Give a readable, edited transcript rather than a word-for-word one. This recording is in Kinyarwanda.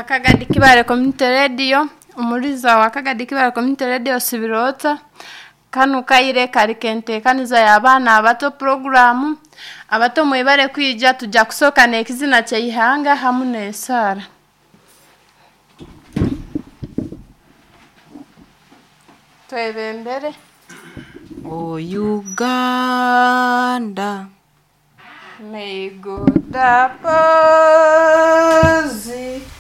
Akagadi Kibale Community Radio, umuriza wa Akagadi Kibale Community Radio Sibirota, kanu kaire kari kente kaniza y'abana abato program, abato mwibare kwija tujya kusoka nekizina cya ihanga hamune Sara. Twebembere O Uganda, may God oppose